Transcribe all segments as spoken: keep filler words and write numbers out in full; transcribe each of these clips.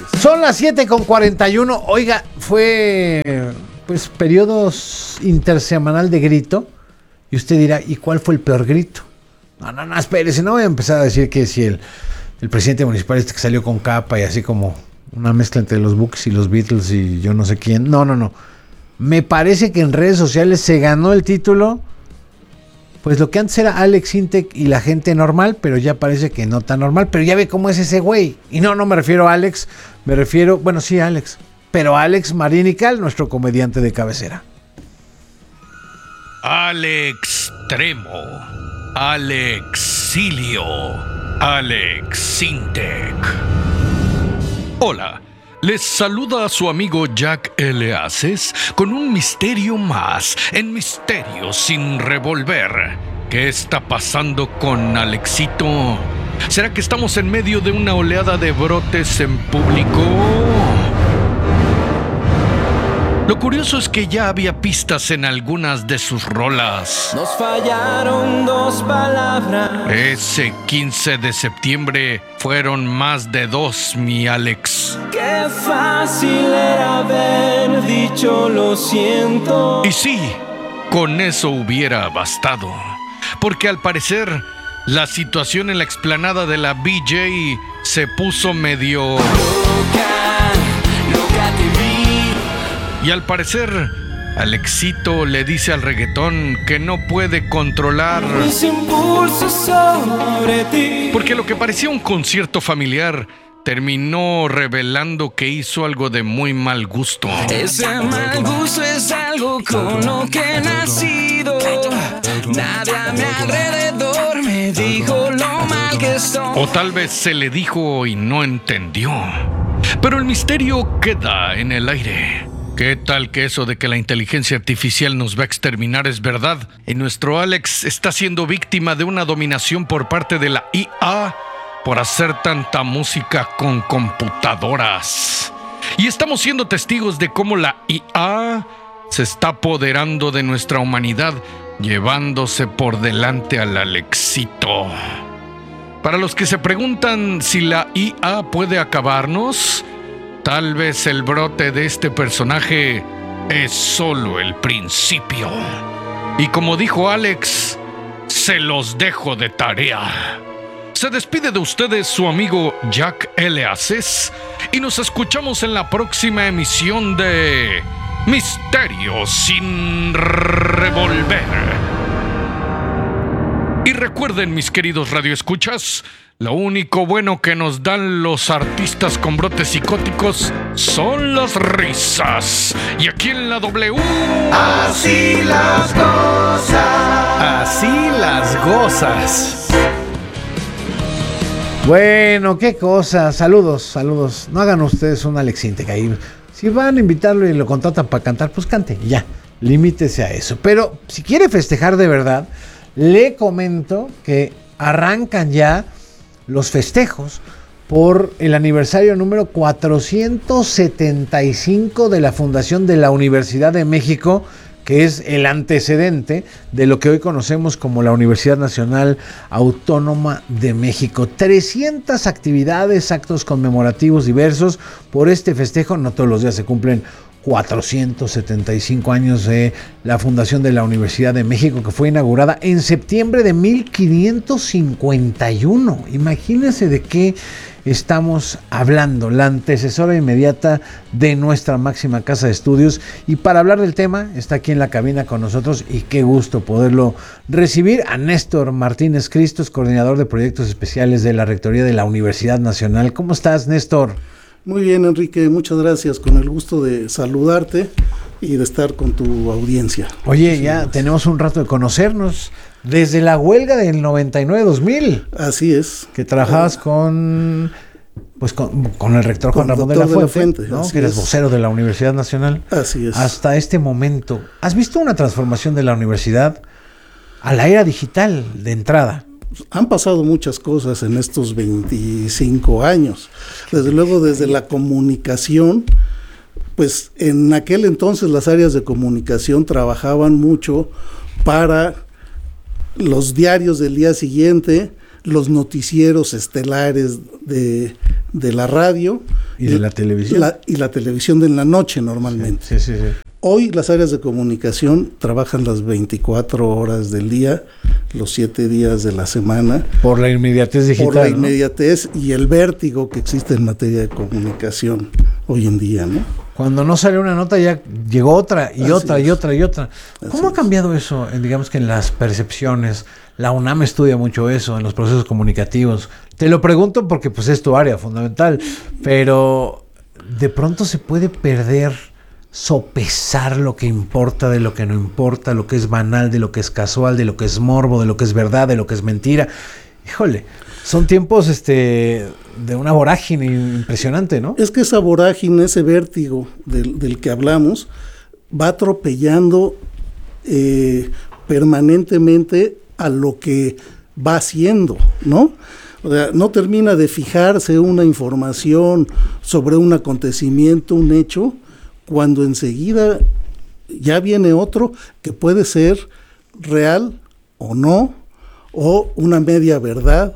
Son las siete con cuarenta y uno. Oiga, fue pues periodos intersemanal de grito. Y usted dirá, ¿y cuál fue el peor grito? No, no, no, espérese, no voy a empezar a decir que si el, el presidente municipal este que salió con capa y así como una mezcla entre los Books y los Beatles y yo no sé quién. No, no, no. Me parece que en redes sociales se ganó el título, pues lo que antes era Alex Intec y la gente normal, pero ya parece que no tan normal, pero ya ve cómo es ese güey. Y no, no me refiero a Alex, me refiero, bueno, sí, a Alex, pero a Alex Marinical, nuestro comediante de cabecera. Alex Tremo, Alexilio, Alex Intec. Hola. Les saluda a su amigo Jack L. Aces con un misterio más en Misterio sin Revolver. ¿Qué está pasando con Alexito? ¿Será que estamos en medio de una oleada de brotes en público? Lo curioso es que ya había pistas en algunas de sus rolas. Nos fallaron dos palabras. Ese quince de septiembre fueron más de dos, mi Alex. Qué fácil era haber dicho lo siento. Y sí, con eso hubiera bastado. Porque al parecer, la situación en la explanada de la B J se puso medio... Loca, loca te vi. Y al parecer, Alexito le dice al reggaetón que no puede controlar mis impulsos sobre ti. Porque lo que parecía un concierto familiar terminó revelando que hizo algo de muy mal gusto. Ese mal gusto es algo con lo que he nacido. Nadie a mi alrededor me dijo lo mal que estoy. O tal vez se le dijo y no entendió. Pero el misterio queda en el aire. ¿Qué tal que eso de que la inteligencia artificial nos va a exterminar es verdad? Y nuestro Alex está siendo víctima de una dominación por parte de la I A por hacer tanta música con computadoras. Y estamos siendo testigos de cómo la I A se está apoderando de nuestra humanidad, llevándose por delante al Alexito. Para los que se preguntan si la I A puede acabarnos, tal vez el brote de este personaje es solo el principio. Y como dijo Alex, se los dejo de tarea. Se despide de ustedes su amigo Jack L. Aces y nos escuchamos en la próxima emisión de Misterio sin Revolver. Y recuerden, mis queridos radioescuchas, lo único bueno que nos dan los artistas con brotes psicóticos son las risas. Y aquí en la W... Así las cosas. Así las gozas. Bueno, qué cosa. Saludos, saludos. No hagan ustedes un Alex Intec ahí. Si van a invitarlo y lo contratan para cantar, pues cante, ya. Limítese a eso. Pero si quiere festejar de verdad, le comento que arrancan ya los festejos por el aniversario número cuatrocientos setenta y cinco de la fundación de la Universidad de México, que es el antecedente de lo que hoy conocemos como la Universidad Nacional Autónoma de México. trescientas actividades, actos conmemorativos diversos por este festejo. No todos los días se cumplen cuatrocientos setenta y cinco años de la fundación de la Universidad de México, que fue inaugurada en septiembre de mil quinientos cincuenta y uno. Imagínense de qué estamos hablando, la antecesora inmediata de nuestra máxima casa de estudios. Y para hablar del tema está aquí en la cabina con nosotros, y qué gusto poderlo recibir, a Néstor Martínez Cristos, coordinador de proyectos especiales de la Rectoría de la Universidad Nacional. ¿Cómo estás, Néstor? Muy bien, Enrique, muchas gracias, con el gusto de saludarte y de estar con tu audiencia. Oye, sí, ya gracias. Tenemos un rato de conocernos, desde la huelga del noventa y nueve dos mil. Así es. Que trabajabas ah. con, pues con, con el rector Juan Ramón de la Fuente, de la Fuente ¿no? Que eres es. vocero de la Universidad Nacional. Así es. Hasta este momento, ¿has visto una transformación de la universidad a la era digital de entrada? Han pasado muchas cosas en estos veinticinco años. Desde luego, desde la comunicación, pues en aquel entonces las áreas de comunicación trabajaban mucho para los diarios del día siguiente, los noticieros estelares de, de la radio, ¿Y de la televisión? La, y la televisión de en la noche normalmente. Sí, sí, sí, sí. Hoy las áreas de comunicación trabajan las veinticuatro horas del día, los siete días de la semana. Por la inmediatez digital. Por la ¿no? inmediatez y el vértigo que existe en materia de comunicación hoy en día, ¿no? Cuando no sale una nota ya llegó otra y Así otra es. y otra y otra. Así ¿Cómo ha es. cambiado eso, en, digamos que en las percepciones? La UNAM estudia mucho eso, en los procesos comunicativos. Te lo pregunto porque pues es tu área fundamental, pero de pronto se puede perder, sopesar lo que importa de lo que no importa, lo que es banal, de lo que es casual, de lo que es morbo, de lo que es verdad, de lo que es mentira. Híjole, son tiempos este de una vorágine impresionante, ¿no? Es que esa vorágine, ese vértigo del, del que hablamos, va atropellando eh, permanentemente a lo que va haciendo, ¿no? O sea, no termina de fijarse una información sobre un acontecimiento, un hecho, cuando enseguida ya viene otro que puede ser real o no, o una media verdad,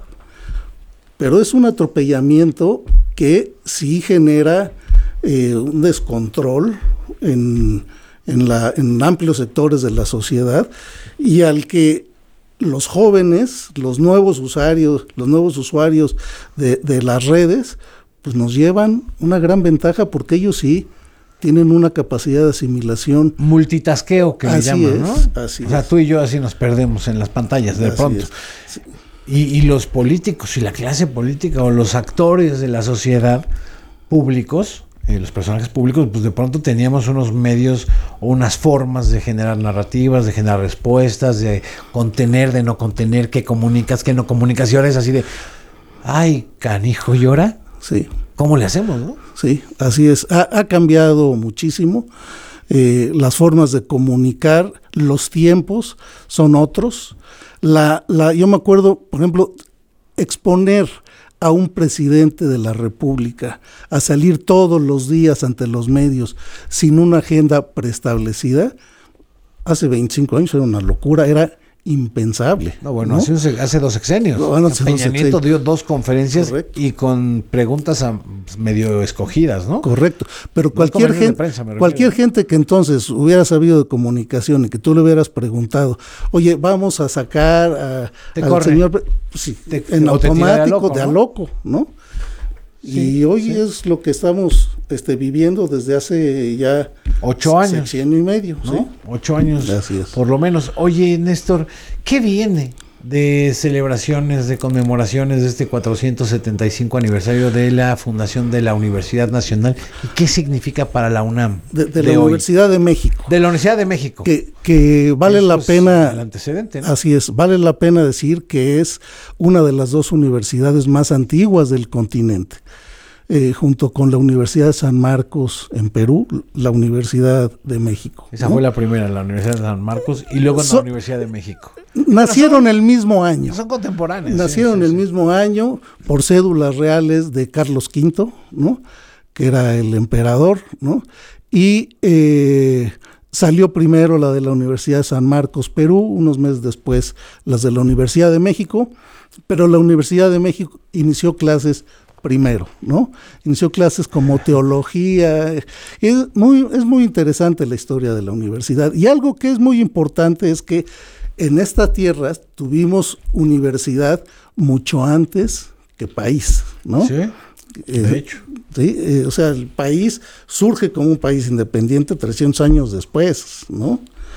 pero es un atropellamiento que sí genera eh, un descontrol en, en, la, en amplios sectores de la sociedad y al que los jóvenes, los nuevos usuarios, los nuevos usuarios de, de las redes, pues nos llevan una gran ventaja porque ellos sí tienen una capacidad de asimilación. Multitasqueo que le Así llaman, es, ¿no? así o sea, es. tú y yo así nos perdemos en las pantallas de Así pronto. es. Sí. Y, y los políticos y la clase política o los actores de la sociedad públicos, eh, los personajes públicos, pues de pronto teníamos unos medios o unas formas de generar narrativas, de generar respuestas, de contener, de no contener, qué comunicas, qué no comunicas. Y ahora es así de, ay, canijo, ¿y ahora? Sí. ¿Cómo le hacemos, no? Sí, así es. Ha, ha cambiado muchísimo. Eh, las formas de comunicar, los tiempos son otros. La, la, yo me acuerdo, por ejemplo, exponer a un presidente de la República a salir todos los días ante los medios sin una agenda preestablecida, hace veinticinco años era una locura, era impensable. No, bueno, ¿no? Hace, un, hace dos sexenios. No, bueno, hace Peña dos Nieto sexenios. dio dos conferencias. Correcto. Y con preguntas a, pues, medio escogidas, ¿no? Correcto, pero No cualquier conferencias de gente, prensa, me refiero. cualquier gente que entonces hubiera sabido de comunicación y que tú le hubieras preguntado, oye, vamos a sacar a, Te al corre. señor, pre- sí, Te- en o te tira de a automático, loco, de a ¿no? loco, ¿no? Sí, y hoy sí. es lo que estamos este, viviendo desde hace ya Ocho años. sexenio y medio, ¿no? ¿sí? Ocho años, Así es. por lo menos. Oye, Néstor, ¿qué viene de celebraciones, de conmemoraciones de este cuatrocientos setenta y cinco aniversario de la fundación de la Universidad Nacional? ¿Y qué significa para la UNAM? De, de la hoy? Universidad de México, De la Universidad de México. que, que vale Eso la es pena... el antecedente, ¿no? Así es, vale la pena decir que es una de las dos universidades más antiguas del continente, eh, junto con la Universidad de San Marcos en Perú, la Universidad de México. Esa ¿no? fue la primera, la Universidad de San Marcos, y luego en So- la Universidad de México. Nacieron el mismo año, Son contemporáneos. nacieron sí, sí, el sí. mismo año por cédulas reales de Carlos quinto, ¿no? Que era el emperador, ¿no? Y eh, salió primero la de la Universidad de San Marcos, Perú, unos meses después las de la Universidad de México, pero la Universidad de México inició clases primero, ¿no? Inició clases como teología. Es muy, es muy interesante la historia de la universidad. Y algo que es muy importante es que en esta tierra tuvimos universidad mucho antes que país, ¿no? Sí, Eh, de hecho. Sí, eh, o sea, el país surge como un país independiente trescientos años después, ¿no?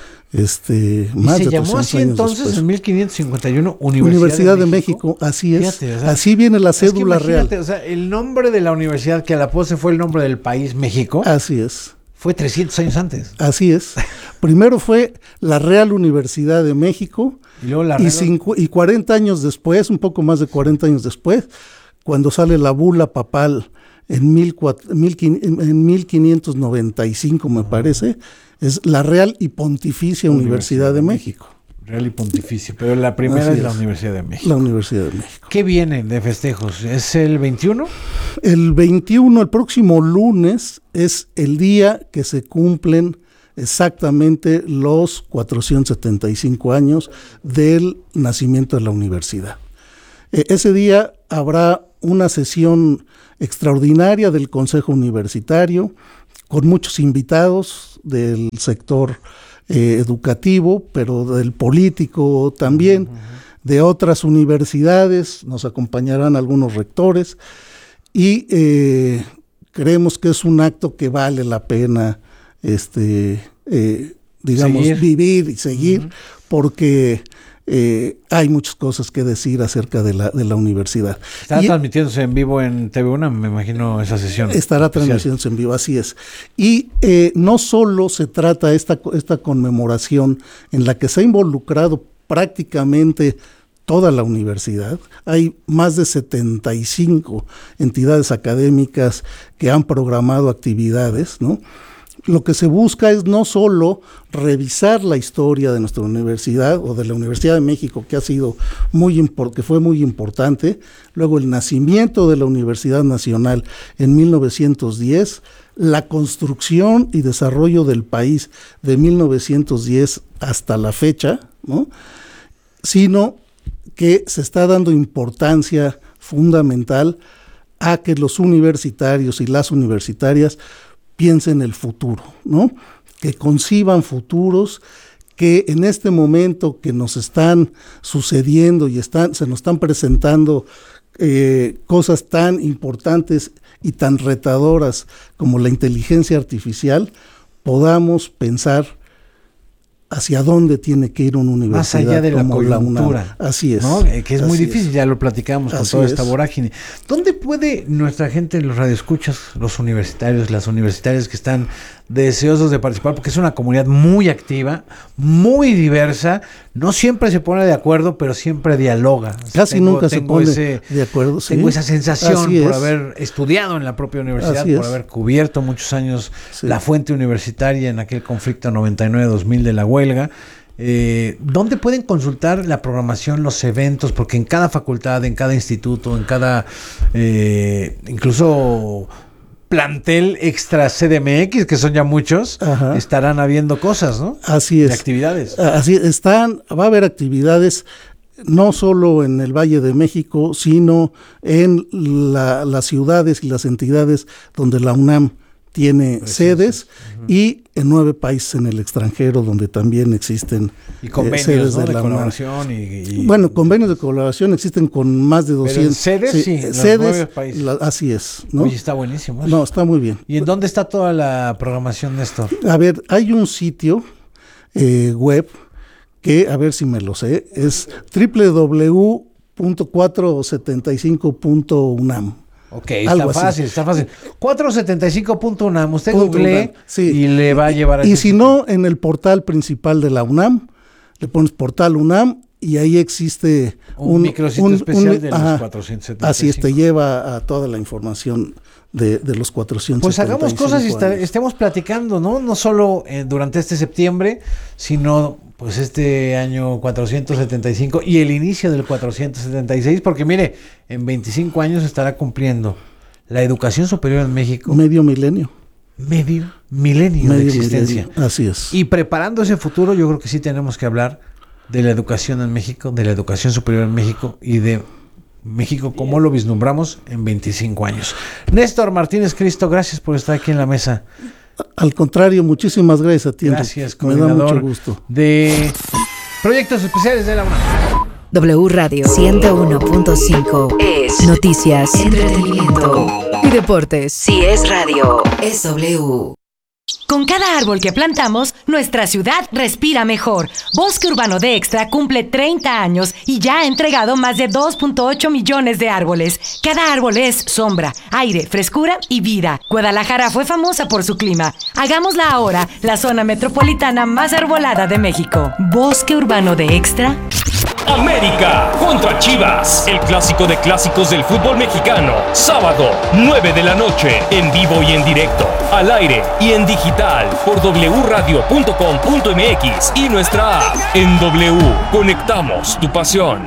Este, Y más se de llamó trescientos así años entonces después. en mil quinientos cincuenta y uno Universidad, Universidad de México, así es. Fíjate, o sea, así viene la Es que cédula imagínate, real. o sea, el nombre de la universidad que a la postre fue el nombre del país, México, Así es. fue trescientos años antes. Así es. Primero fue la Real Universidad de México Y luego la y, Real- cincu- y cuarenta años después, un poco más de cuarenta años después, cuando sale la bula papal en, mil cuatro- mil quin- en mil quinientos noventa y cinco, me parece, es la Real y Pontificia Universidad, de México, Real y Pontificia, pero la primera Así es la es. Universidad de México. la Universidad de México. ¿Qué viene de festejos? ¿Es el veintiuno? El veintiuno, el próximo lunes, es el día que se cumplen exactamente los cuatrocientos setenta y cinco años del nacimiento de la universidad. Eh, ese día habrá una sesión extraordinaria del Consejo Universitario con muchos invitados del sector eh, educativo, pero del político también, uh-huh. de otras universidades, nos acompañarán algunos rectores y eh, creemos que es un acto que vale la pena, este, eh, digamos, seguir. vivir y seguir, uh-huh. porque eh, hay muchas cosas que decir acerca de la, de la universidad. Estará y, transmitiéndose en vivo en T V UNAM, me imagino, esa sesión. Estará especial. transmitiéndose en vivo, así es. Y eh, no solo se trata esta, esta conmemoración en la que se ha involucrado prácticamente toda la universidad. Hay más de setenta y cinco entidades académicas que han programado actividades, ¿no? Lo que se busca es no solo revisar la historia de nuestra universidad o de la Universidad de México, que ha sido muy import- que fue muy importante, luego el nacimiento de la Universidad Nacional en mil novecientos diez, la construcción y desarrollo del país de mil novecientos diez hasta la fecha, ¿no? Sino que se está dando importancia fundamental a que los universitarios y las universitarias piensen el futuro, ¿no? Que conciban futuros que en este momento que nos están sucediendo y están, se nos están presentando eh, cosas tan importantes y tan retadoras como la inteligencia artificial, podamos pensar hacia dónde tiene que ir una universidad. Más allá de la coyuntura. La así es. ¿No? Eh, que es muy difícil, es. ya lo platicamos con así toda es. esta vorágine. ¿Dónde puede nuestra gente, los radioescuchas, los universitarios, las universitarias que están deseosos de participar? Porque es una comunidad muy activa, muy diversa, no siempre se pone de acuerdo, pero siempre dialoga. Casi tengo, nunca se tengo pone ese, de acuerdo. Sí. Tengo esa sensación así por es. haber estudiado en la propia universidad, Así por es. haber cubierto muchos años sí. la fuente universitaria en aquel conflicto noventa y nueve dos mil de la huelga. Eh, ¿Dónde pueden consultar la programación, los eventos? Porque en cada facultad, en cada instituto, en cada eh, incluso plantel extra C D M X, que son ya muchos, Ajá. estarán habiendo cosas, ¿no? Así es. De actividades. Así están, va a haber actividades no solo en el Valle de México, sino en la, las ciudades y las entidades donde la UNAM tiene Preciso. sedes uh-huh. y en nueve países en el extranjero donde también existen y convenios, eh, sedes ¿no? de, de la colaboración y, y... Bueno, convenios de colaboración existen con más de doscientos. Pero sedes, sí, sí sedes, nueve países. La, así es, ¿no? Oye, está buenísimo eso. No, está muy bien. ¿Y en dónde está toda la programación, Néstor? A ver, hay un sitio eh, web que, a ver si me lo sé, es doble u doble u doble u punto cuatrocientos setenta y cinco punto unam. Ok, está fácil, así. está fácil. cuatrocientos setenta y cinco punto unam, usted google sí. y le va a llevar a Y si no, en el portal principal de la UNAM, le pones portal UNAM y ahí existe un, un micrositio un, especial un, de los ajá, cuatrocientos setenta y cinco. Así es, te lleva a toda la información de, de los cuatrocientos Pues setenta y cinco. Pues hagamos cosas y está, estemos platicando, ¿no? No solo eh, durante este septiembre, sino pues este año cuatrocientos setenta y cinco y el inicio del cuatrocientos setenta y seis, porque mire, en veinticinco años estará cumpliendo la educación superior en México. Medio milenio. Medio milenio Medio de existencia. Milenio. Así es. Y preparando ese futuro, yo creo que sí tenemos que hablar de la educación en México, de la educación superior en México y de México como lo vislumbramos en veinticinco años. Néstor Martínez Cristo, gracias por estar aquí en la mesa. Al contrario, muchísimas gracias a ti. Gracias, me da mucho gusto. De Proyectos Especiales de la UNAM. W Radio ciento uno punto cinco es noticias, entretenimiento y deportes. Si es radio, es W. Con cada árbol que plantamos, nuestra ciudad respira mejor. Bosque Urbano de Extra cumple treinta años y ya ha entregado más de dos punto ocho millones de árboles. Cada árbol es sombra, aire, frescura y vida. Guadalajara fue famosa por su clima. Hagámosla ahora la zona metropolitana más arbolada de México. Bosque Urbano de Extra. América contra Chivas, el clásico de clásicos del fútbol mexicano. Sábado, nueve de la noche, en vivo y en directo, al aire y en digital por doble u radio punto com punto m x y nuestra app. En W, conectamos tu pasión.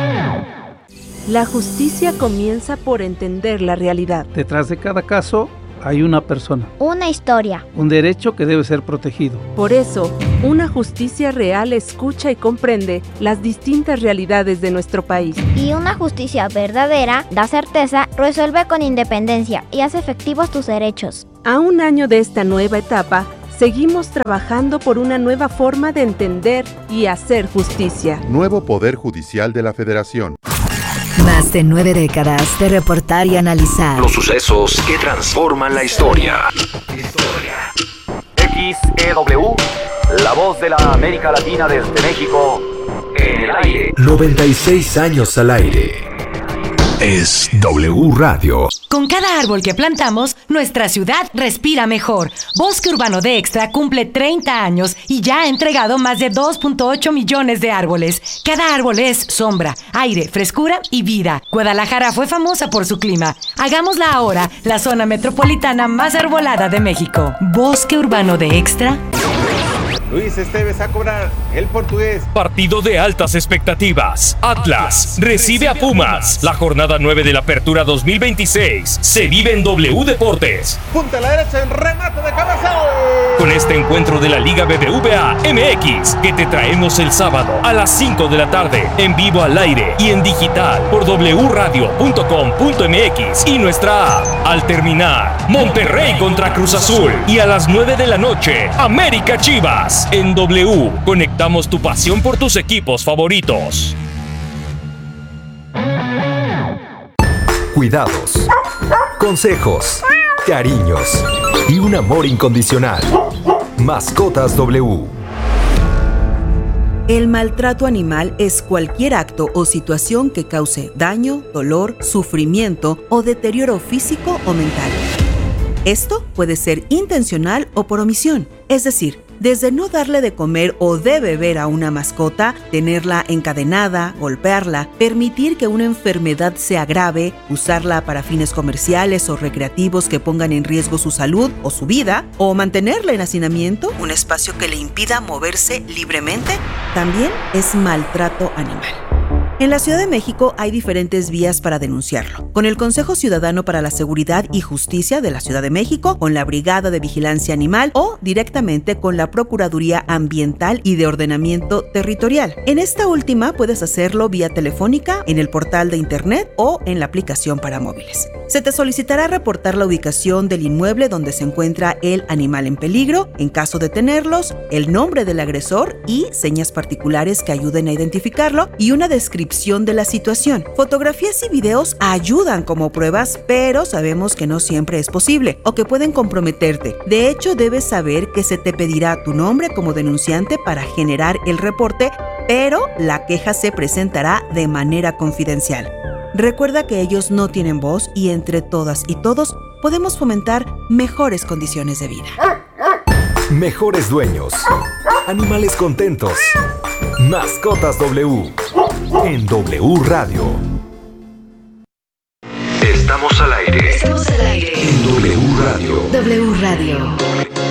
La justicia comienza por entender la realidad. Detrás de cada caso Hay una persona. Una historia. Un derecho que debe ser protegido. Por eso, una justicia real escucha y comprende las distintas realidades de nuestro país. Y una justicia verdadera da certeza, resuelve con independencia y hace efectivos tus derechos. A un año de esta nueva etapa, seguimos trabajando por una nueva forma de entender y hacer justicia. Nuevo Poder Judicial de la Federación. Más de nueve décadas de reportar y analizar los sucesos que transforman la historia. X E W, la voz de la América Latina desde México, en el aire. noventa y seis años al aire. Es W Radio. Con cada árbol que plantamos, nuestra ciudad respira mejor. Bosque Urbano de Extra cumple treinta años y ya ha entregado más de dos punto ocho millones de árboles. Cada árbol es sombra, aire, frescura y vida. Guadalajara fue famosa por su clima. Hagámosla ahora la zona metropolitana más arbolada de México. Bosque Urbano de Extra. Luis Esteves a cobrar, el portugués. Partido de altas expectativas. Atlas recibe a Pumas. La jornada nueve de la Apertura dos mil veintiséis se vive en W Deportes. Punta a la derecha en remate de cabeza. Con este encuentro de la Liga B B V A M X que te traemos el sábado a las cinco de la tarde en vivo al aire y en digital por w radio punto com punto m x y nuestra app. Al terminar, Monterrey contra Cruz Azul y a las nueve de la noche, América Chivas. En W, conectamos tu pasión por tus equipos favoritos. Cuidados, consejos, cariños y un amor incondicional. Mascotas W. El maltrato animal es cualquier acto o situación que cause daño, dolor, sufrimiento o deterioro físico o mental. Esto puede ser intencional o por omisión, es decir, desde no darle de comer o de beber a una mascota, tenerla encadenada, golpearla, permitir que una enfermedad se agrave, usarla para fines comerciales o recreativos que pongan en riesgo su salud o su vida, o mantenerla en hacinamiento, un espacio que le impida moverse libremente, también es maltrato animal. En la Ciudad de México hay diferentes vías para denunciarlo. Con el Consejo Ciudadano para la Seguridad y Justicia de la Ciudad de México, con la Brigada de Vigilancia Animal o directamente con la Procuraduría Ambiental y de Ordenamiento Territorial. En esta última puedes hacerlo vía telefónica, en el portal de internet o en la aplicación para móviles. Se te solicitará reportar la ubicación del inmueble donde se encuentra el animal en peligro, en caso de tenerlos, el nombre del agresor y señas particulares que ayuden a identificarlo y una descripción de la situación. Fotografías y videos ayudan como pruebas, pero sabemos que no siempre es posible o que pueden comprometerte. De hecho, debes saber que se te pedirá tu nombre como denunciante para generar el reporte, pero la queja se presentará de manera confidencial. Recuerda que ellos no tienen voz y entre todas y todos podemos fomentar mejores condiciones de vida. Mejores dueños. Animales contentos. Mascotas W. En W Radio. Estamos al aire. Estamos al aire. En W Radio. W Radio.